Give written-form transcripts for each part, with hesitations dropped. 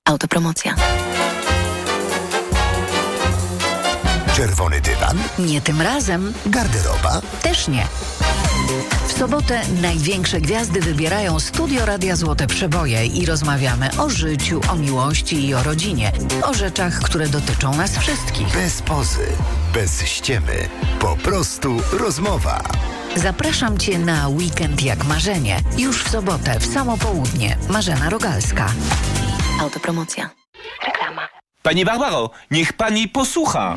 Autopromocja. Czerwony dywan? Nie tym razem. Garderoba? Też nie. W sobotę największe gwiazdy wybierają Studio Radia Złote Przeboje i rozmawiamy o życiu, o miłości i o rodzinie. O rzeczach, które dotyczą nas wszystkich. Bez pozy, bez ściemy. Po prostu rozmowa. Zapraszam Cię na Weekend jak marzenie. Już w sobotę, w samo południe. Marzena Rogalska. Autopromocja. Reklama. Pani Barbaro, niech pani posłucha.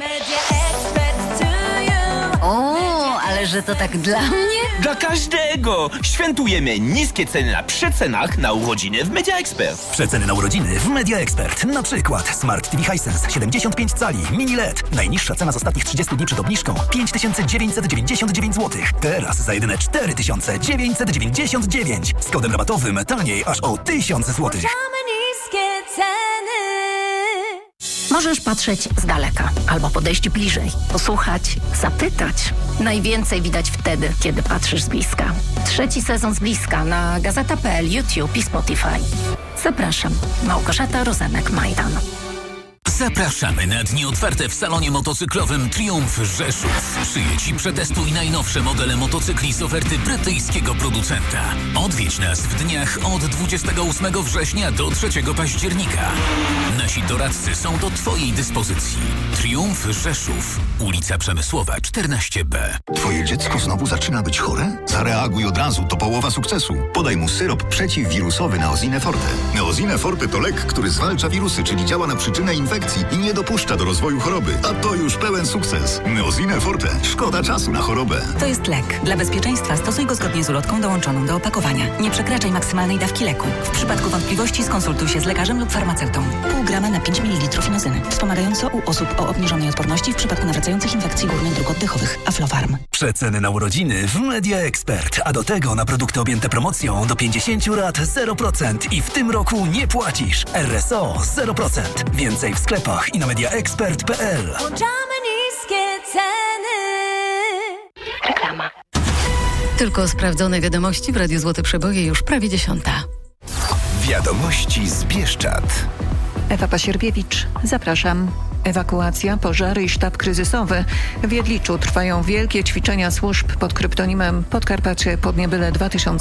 O, ale że to tak dla mnie? Dla każdego! Świętujemy niskie ceny na przecenach na urodziny w Media Expert. Przeceny na urodziny w Media Expert. Na przykład Smart TV Hisense 75 cali, mini LED. Najniższa cena z ostatnich 30 dni przed obniżką 5999 zł. Teraz za jedyne 4999. Z kodem rabatowym taniej aż o 1000 zł. Możesz patrzeć z daleka albo podejść bliżej, posłuchać, zapytać. Najwięcej widać wtedy, kiedy patrzysz z bliska. 3. sezon z bliska na Gazeta.pl, YouTube i Spotify. Zapraszam. Małgorzata Rozenek-Majdan. Zapraszamy na dni otwarte w salonie motocyklowym Triumph Rzeszów. Przyjedź i przetestuj najnowsze modele motocykli z oferty brytyjskiego producenta. Odwiedź nas w dniach od 28 września do 3 października. Nasi doradcy są do Twojej dyspozycji. Triumph Rzeszów, ulica Przemysłowa 14B. Twoje dziecko znowu zaczyna być chore? Zareaguj od razu, to połowa sukcesu. Podaj mu syrop przeciwwirusowy Neosine Forte. Neosine Forte to lek, który zwalcza wirusy, czyli działa na przyczynę infekcji i nie dopuszcza do rozwoju choroby. A to już pełen sukces. Neosine Forte. Szkoda czasu na chorobę. To jest lek. Dla bezpieczeństwa stosuj go zgodnie z ulotką dołączoną do opakowania. Nie przekraczaj maksymalnej dawki leku. W przypadku wątpliwości skonsultuj się z lekarzem lub farmaceutą. Pół grama na 5 ml inozyny. Wspomagająco u osób o obniżonej odporności w przypadku nawracających infekcji górnych dróg oddechowych. Aflofarm. Przeceny na urodziny w Media Expert. A do tego na produkty objęte promocją do 50 lat 0% i w tym roku nie płacisz. RSO 0%. Więcej w sklepach i na mediaexpert.pl. Włączamy niskie ceny. Reklama. Tylko sprawdzone wiadomości w Radiu Złote Przeboje już prawie 10. Wiadomości z Bieszczad. Ewa Pasierbiewicz, zapraszam. Ewakuacja, pożary i sztab kryzysowy. W Jedliczu trwają wielkie ćwiczenia służb pod kryptonimem Podkarpacie Podniebyle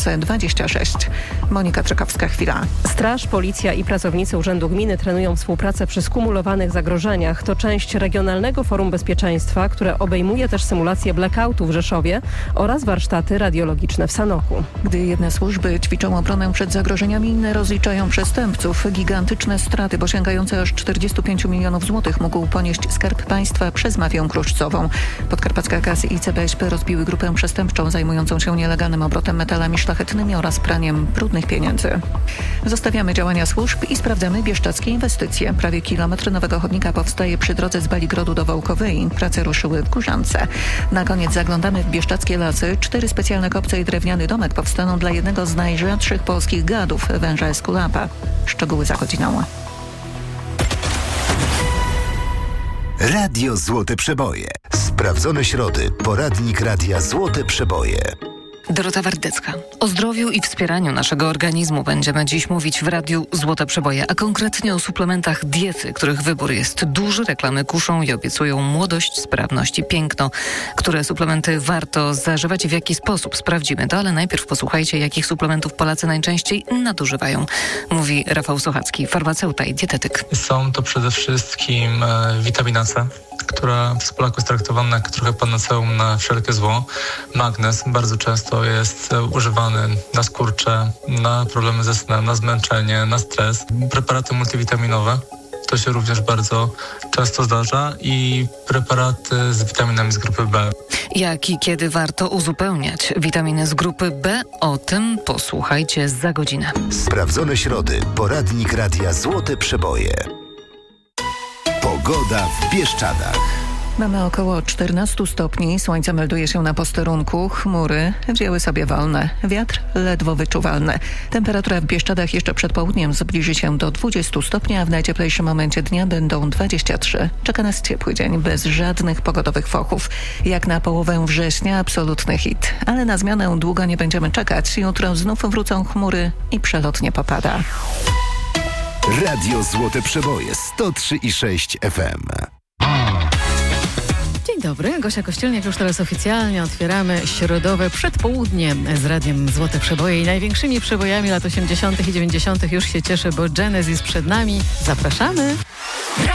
2026. Monika Trzekowska-Chwila. Straż, policja i pracownicy Urzędu Gminy trenują współpracę przy skumulowanych zagrożeniach. To część Regionalnego Forum Bezpieczeństwa, które obejmuje też symulację blackoutu w Rzeszowie oraz warsztaty radiologiczne w Sanoku. Gdy jedne służby ćwiczą obronę przed zagrożeniami, inne rozliczają przestępców. Gigantyczne straty, bo sięgające aż 45 milionów złotych mógł ponieść Skarb Państwa przez mafię kruszcową. Podkarpacka KAS i CBŚP rozbiły grupę przestępczą zajmującą się nielegalnym obrotem metalami szlachetnymi oraz praniem brudnych pieniędzy. Zostawiamy działania służb i sprawdzamy bieszczadzkie inwestycje. Prawie kilometr nowego chodnika powstaje przy drodze z Baligrodu do Wołkowej. Prace ruszyły w Górzance. Na koniec zaglądamy w bieszczadzkie lasy. 4 specjalne kopce i drewniany domek powstaną dla jednego z najrzadszych polskich gadów, węża esculapa. Szczegóły za godziną. Radio Złote Przeboje. Sprawdzone środy. Poradnik Radia Złote Przeboje. Dorota Wardecka. O zdrowiu i wspieraniu naszego organizmu będziemy dziś mówić w Radiu Złote Przeboje, a konkretnie o suplementach diety, których wybór jest duży. Reklamy kuszą i obiecują młodość, sprawność i piękno. Które suplementy warto zażywać i w jaki sposób? Sprawdzimy to, ale najpierw posłuchajcie, jakich suplementów Polacy najczęściej nadużywają. Mówi Rafał Sochacki, farmaceuta i dietetyk. Są to przede wszystkim witamina C, która przez Polaków jest traktowana jak trochę panaceum na wszelkie zło. Magnez bardzo często jest używany na skurcze, na problemy ze snem, na zmęczenie, na stres. Preparaty multivitaminowe, to się również bardzo często zdarza, i preparaty z witaminami z grupy B. Jak i kiedy warto uzupełniać witaminy z grupy B? O tym posłuchajcie za godzinę. Sprawdzone środy. Poradnik Radia Złote Przeboje. Pogoda w Bieszczadach. Mamy około 14 stopni, słońce melduje się na posterunku, chmury wzięły sobie wolne, wiatr ledwo wyczuwalny. Temperatura w Bieszczadach jeszcze przed południem zbliży się do 20 stopni, a w najcieplejszym momencie dnia będą 23. Czeka nas ciepły dzień, bez żadnych pogodowych fochów. Jak na połowę września absolutny hit, ale na zmianę długo nie będziemy czekać. Jutro znów wrócą chmury i przelotnie popada. Radio Złote Przeboje 103,6 FM. Dzień dobry, Gosia Kościelniak. Już teraz oficjalnie otwieramy środowe przedpołudnie z Radiem Złote Przeboje i największymi przebojami lat 80. i 90. już się cieszę, bo Genesis przed nami. Zapraszamy.